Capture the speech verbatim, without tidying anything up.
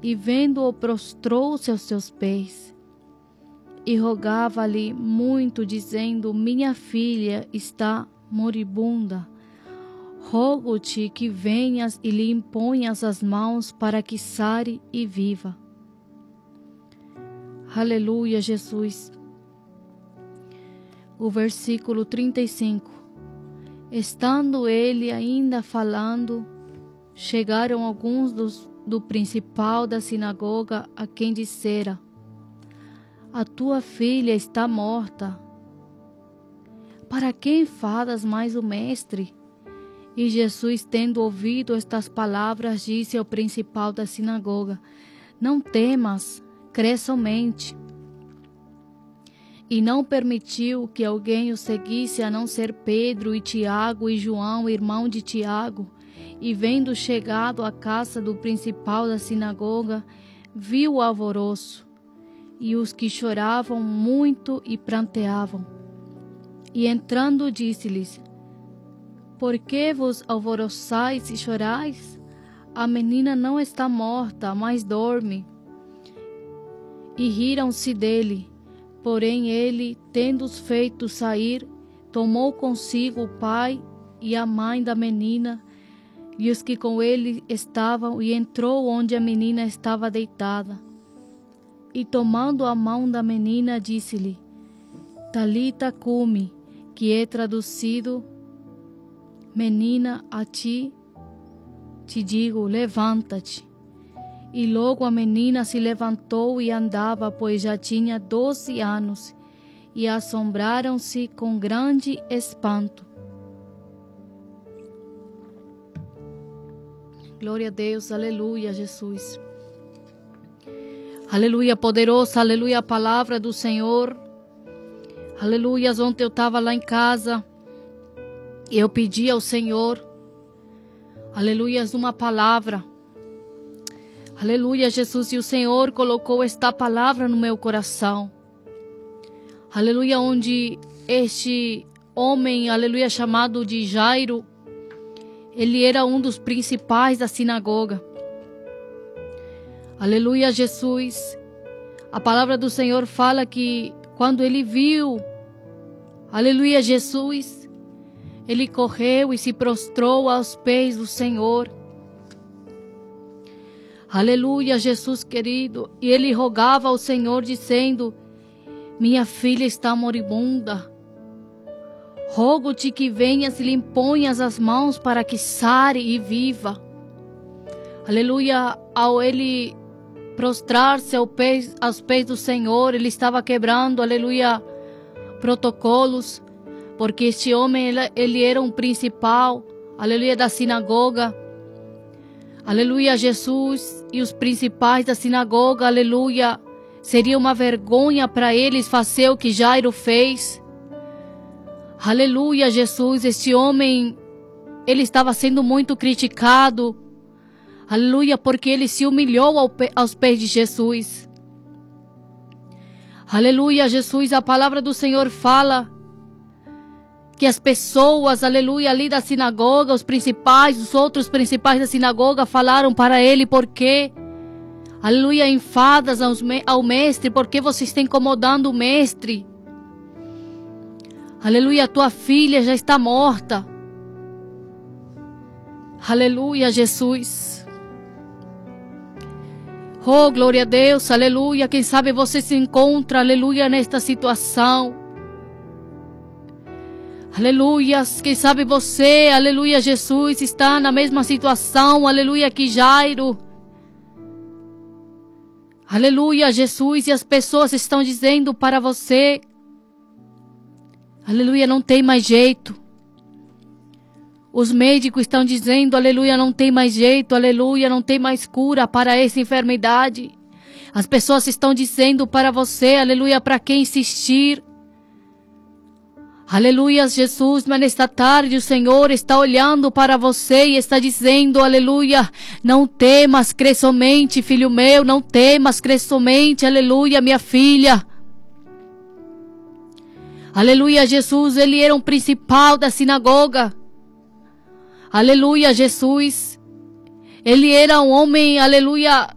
e vendo-o prostrou-se aos seus pés e rogava-lhe muito, dizendo: minha filha está moribunda. Rogo-te que venhas e lhe imponhas as mãos para que sare e viva. Aleluia, Jesus. O versículo trinta e cinco. Estando ele ainda falando, chegaram alguns dos, do principal da sinagoga, a quem dissera: a tua filha está morta. Para que enfadas mais o mestre? E Jesus, tendo ouvido estas palavras, disse ao principal da sinagoga: não temas, crê somente. E não permitiu que alguém o seguisse, a não ser Pedro e Tiago e João, irmão de Tiago. E vendo chegado à casa do principal da sinagoga, viu o alvoroço, e os que choravam muito e pranteavam. E entrando disse-lhes: por que vos alvoroçais e chorais? A menina não está morta, mas dorme. E riram-se dele. Porém ele, tendo-os feito sair, tomou consigo o pai e a mãe da menina e os que com ele estavam, e entrou onde a menina estava deitada. E tomando a mão da menina, disse-lhe: Talita cumi, que é traduzido: menina, a ti te digo, levanta-te. E logo a menina se levantou e andava, pois já tinha doze anos, e assombraram-se com grande espanto. Glória a Deus, aleluia, Jesus. Aleluia, poderoso, aleluia, a palavra do Senhor. Aleluia, ontem eu estava lá em casa e eu pedi ao Senhor, aleluia, uma palavra. Aleluia, Jesus, e o Senhor colocou esta palavra no meu coração. Aleluia, onde este homem, aleluia, chamado de Jairo, ele era um dos principais da sinagoga. Aleluia, Jesus. A palavra do Senhor fala que quando ele viu, aleluia, Jesus, ele correu e se prostrou aos pés do Senhor. Aleluia, Jesus querido. E ele rogava ao Senhor dizendo: minha filha está moribunda. Rogo-te que venhas e lhe imponhas as mãos para que sare e viva. Aleluia, ao ele prostrar-se ao pés, aos pés do Senhor, ele estava quebrando, aleluia, protocolos, porque este homem, ele, ele era um principal, aleluia, da sinagoga. Aleluia, Jesus, e os principais da sinagoga, aleluia, seria uma vergonha para eles fazer o que Jairo fez. Aleluia, Jesus, este homem, ele estava sendo muito criticado. Aleluia, porque ele se humilhou ao, aos pés de Jesus. Aleluia, Jesus, a palavra do Senhor fala que as pessoas, aleluia, ali da sinagoga, os principais, os outros principais da sinagoga falaram para ele: porque, aleluia, enfadas aos, ao mestre, porque você está incomodando o mestre. Aleluia, tua filha já está morta. Aleluia, Jesus. Oh, glória a Deus, aleluia. Quem sabe você se encontra, aleluia, nesta situação. Aleluia, quem sabe você, aleluia, Jesus, está na mesma situação, aleluia, que Jairo. Aleluia, Jesus, e as pessoas estão dizendo para você: aleluia, não tem mais jeito. Os médicos estão dizendo: aleluia, não tem mais jeito, aleluia, não tem mais cura para essa enfermidade. As pessoas estão dizendo para você, aleluia, para quem insistir. Aleluia, Jesus, mas nesta tarde o Senhor está olhando para você e está dizendo: aleluia, não temas, crê somente, filho meu, não temas, crê somente, aleluia, minha filha. Aleluia, Jesus, ele era um principal da sinagoga. Aleluia, Jesus, ele era um homem, aleluia,